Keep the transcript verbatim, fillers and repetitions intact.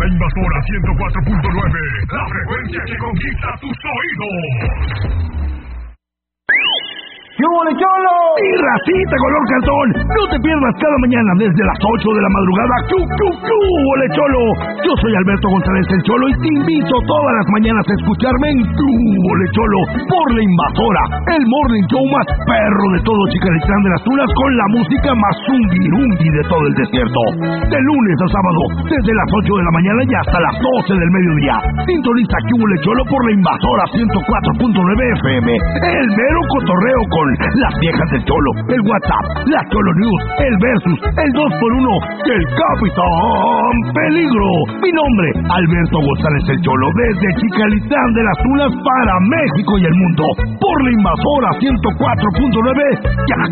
Invasora ciento cuatro punto nueve, la frecuencia que conquista tus oídos. ¡Qué hubo, Cholo! ¡Mi racita color cartón! No te pierdas cada mañana desde las ocho de la madrugada. ¡Qué, qué, qué hubo, Cholo! Yo soy Alberto González el Cholo y te invito todas las mañanas a escucharme en ¡Qué hubo, Cholo! Por La Invasora, el morning show más perro de todo Chicalitlán de las Tunas, con la música más zumbirundi de todo el desierto. De lunes a sábado, desde las ocho de la mañana y hasta las doce del mediodía. Sintoniza ¡Qué hubo, Cholo! Por La Invasora ciento cuatro punto nueve F M. El mero cotorreo con las viejas del Cholo, el WhatsApp, la Cholo News, el Versus, el dos por uno y el Capitán Peligro. Mi nombre, Alberto González el Cholo, desde Chicalitlán de las Tunas para México y el mundo, por La Invasora ciento cuatro punto nueve y